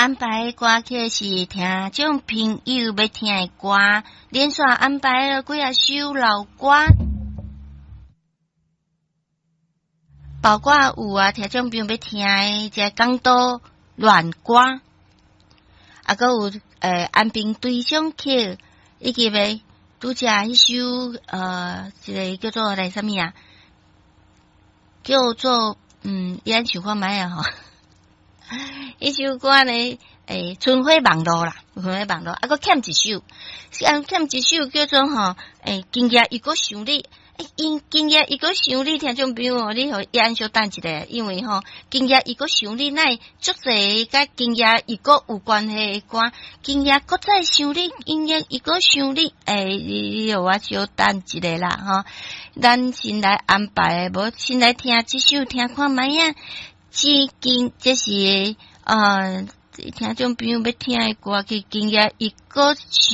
安排的歌曲是听众朋友要听的歌，连续安排了几啊首老歌，包括有啊听众朋友要听的这港岛乱歌，啊个有安平对唱曲，以及要拄则迄首一个叫做来啥物啊，叫做演唱看卖啊吼。迄首歌呢，春花望路啦，春花望路，啊，搁欠一首，欠一首叫做吼，今夜伊搁想你，今夜伊搁想你，听众朋友，你互演小等一下，因为吼，今夜伊搁想你，乃足侪甲今夜伊搁有关系的歌，今夜搁再想你，今夜伊搁想你，你互我小等一下啦，吼，咱先来安排，无先来听这首，听看卖啊。这是听众朋友要听的歌，今夜伊搁